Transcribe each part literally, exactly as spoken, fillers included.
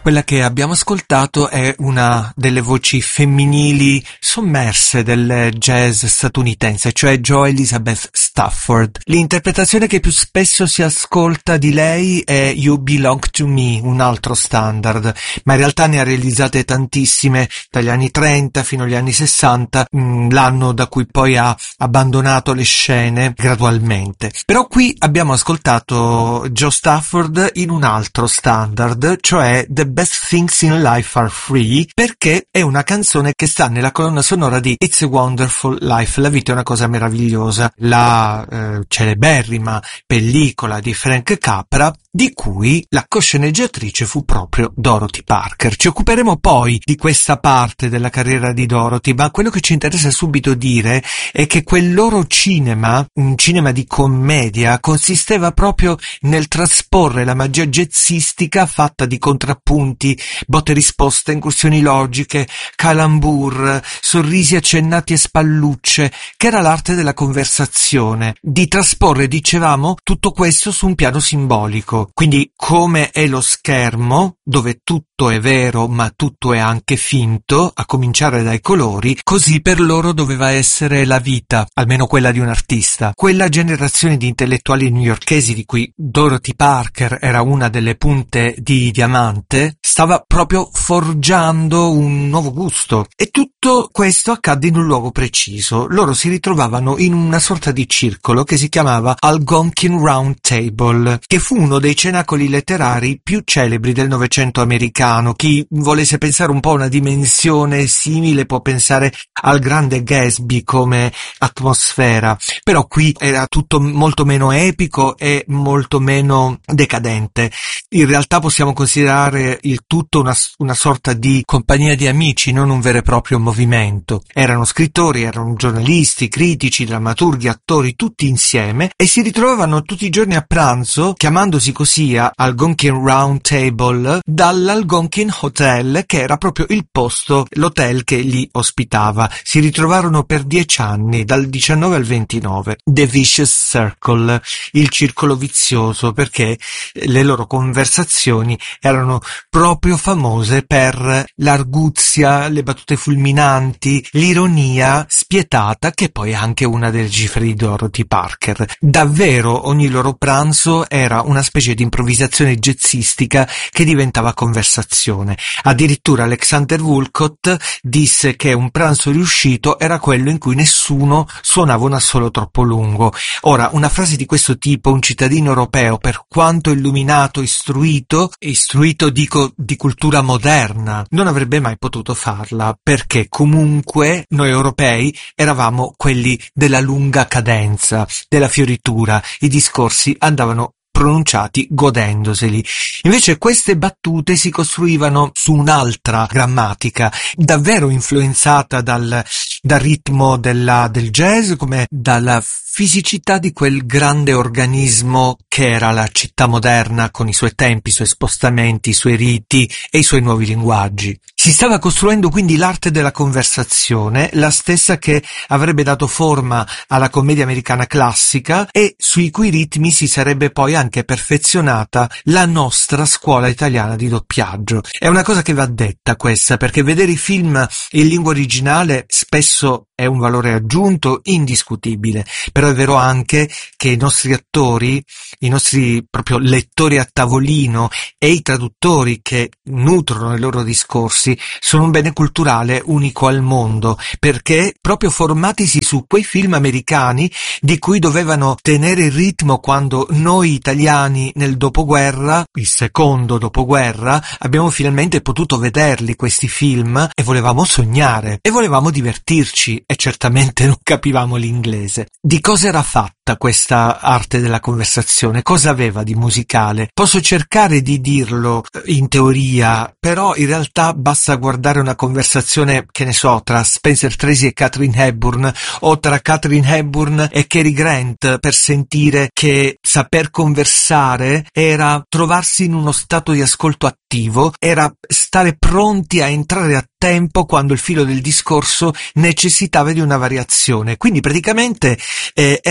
Quella che abbiamo ascoltato è una delle voci femminili sommerse del jazz statunitense, cioè Jo Elizabeth Stafford. L'interpretazione che più spesso si ascolta di lei è You Belong to Me, un altro standard, ma in realtà ne ha realizzate tantissime dagli anni trenta fino agli anni sessanta, l'anno da cui poi ha abbandonato le scene gradualmente. Però qui abbiamo ascoltato Jo Stafford in un altro standard, cioè The Best Things in Life Are Free, perché è una canzone che sta nella colonna sonora di It's a Wonderful Life, La vita è una cosa meravigliosa, la eh, celeberrima pellicola di Frank Capra, di cui la cosceneggiatrice fu proprio Dorothy Parker. Ci occuperemo poi di questa parte della carriera di Dorothy, ma quello che ci interessa subito dire è che quel loro cinema, un cinema di commedia, consisteva proprio nel trasporre la magia jazzistica fatta di contrappunti, botte e risposte, incursioni logiche, calembour, sorrisi accennati e spallucce, che era l'arte della conversazione, di trasporre, dicevamo, tutto questo su un piano simbolico. Quindi come è lo schermo, dove tutto è vero ma tutto è anche finto, a cominciare dai colori, così per loro doveva essere la vita, almeno quella di un artista. Quella generazione di intellettuali newyorkesi di cui Dorothy Parker era una delle punte di diamante, stava proprio forgiando un nuovo gusto. E tutto questo accadde in un luogo preciso. Loro si ritrovavano in una sorta di circolo che si chiamava Algonquin Round Table, che fu uno dei cenacoli letterari più celebri del Novecento americano. Chi volesse pensare un po' a una dimensione simile può pensare al grande Gatsby come atmosfera, però qui era tutto molto meno epico e molto meno decadente. In realtà possiamo considerare il tutto una, una sorta di compagnia di amici, non un vero e proprio movimento. Erano scrittori, erano giornalisti, critici, drammaturghi, attori, tutti insieme, e si ritrovavano tutti i giorni a pranzo, chiamandosi così Algonquin Round Table, dall'Algonquin Hotel, che era proprio il posto, l'hotel che li ospitava. Si ritrovarono per dieci anni, dal diciannove al ventinove. The Vicious Circle, il circolo vizioso, perché le loro conversazioni erano proprio famose per l'arguzia, le battute fulminanti, l'ironia spietata, che poi è anche una delle cifre di Dorothy Parker. Davvero ogni loro pranzo era una specie di improvvisazione jazzistica che diventava conversazione. Addirittura Alexander Woollcott disse che un pranzo riuscito era quello in cui nessuno suonava un assolo troppo lungo. Ora, una frase di questo tipo, un cittadino europeo, per quanto illuminato, istruito, istruito dico di cultura moderna, non avrebbe mai potuto farla, perché comunque noi europei eravamo quelli della lunga cadenza, della fioritura. I discorsi andavano pronunciati godendoseli. Invece queste battute si costruivano su un'altra grammatica, davvero influenzata dal, dal ritmo della, del jazz, come dalla fisicità di quel grande organismo che era la città moderna, con i suoi tempi, i suoi spostamenti, i suoi riti e i suoi nuovi linguaggi. Si stava costruendo quindi l'arte della conversazione, la stessa che avrebbe dato forma alla commedia americana classica e sui cui ritmi si sarebbe poi anche perfezionata la nostra scuola italiana di doppiaggio. È una cosa che va detta questa, perché vedere i film in lingua originale spesso è un valore aggiunto indiscutibile, però è vero anche che i nostri attori, i nostri proprio lettori a tavolino e i traduttori che nutrono i loro discorsi sono un bene culturale unico al mondo, perché proprio formatisi su quei film americani di cui dovevano tenere il ritmo quando noi italiani nel dopoguerra, il secondo dopoguerra, abbiamo finalmente potuto vederli questi film e volevamo sognare e volevamo divertirci e certamente non capivamo l'inglese. Di cosa era fatta questa arte della conversazione? Cosa aveva di musicale? Posso cercare di dirlo in teoria, però in realtà basta guardare una conversazione, che ne so, tra Spencer Tracy e Katharine Hepburn o tra Katharine Hepburn e Cary Grant per sentire che saper conversare era trovarsi in uno stato di ascolto attivo, era stare pronti a entrare a tempo quando il filo del discorso necessitava di una variazione. Quindi praticamente eh, era una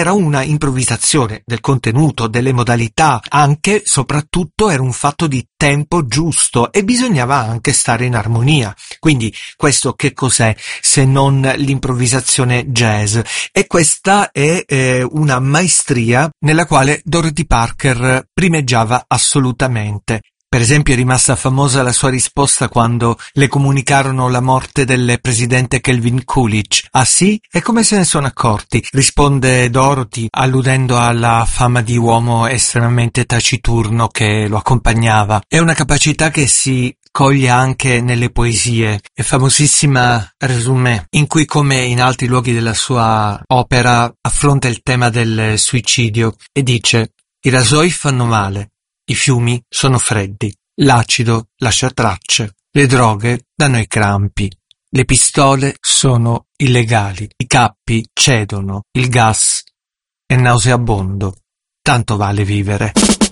improvvisazione del contenuto, delle modalità, anche, soprattutto, era un fatto di tempo giusto e bisognava anche stare in armonia. Quindi questo che cos'è se non l'improvvisazione jazz? E questa è eh, una maestria nella quale Dorothy Parker primeggiava assolutamente. Per esempio è rimasta famosa la sua risposta quando le comunicarono la morte del presidente Calvin Coolidge. Ah sì? E come se ne sono accorti? Risponde Dorothy, alludendo alla fama di uomo estremamente taciturno che lo accompagnava. È una capacità che si coglie anche nelle poesie. È famosissima Résumé, in cui, come in altri luoghi della sua opera, affronta il tema del suicidio e dice: i rasoi fanno male. I fiumi sono freddi, l'acido lascia tracce, le droghe danno i crampi, le pistole sono illegali, i cappi cedono, il gas è nauseabondo, tanto vale vivere.